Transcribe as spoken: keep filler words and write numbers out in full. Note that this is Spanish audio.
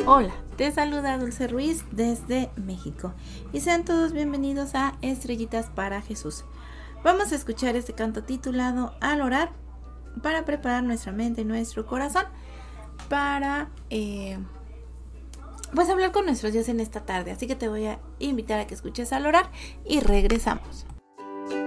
Hola, te saluda Dulce Ruiz desde México y sean todos bienvenidos a Estrellitas para Jesús. Vamos a escuchar este canto titulado Al orar para preparar nuestra mente y nuestro corazón para eh, pues hablar con nuestro Dios en esta tarde. Así que te voy a invitar a que escuches Al orar y regresamos.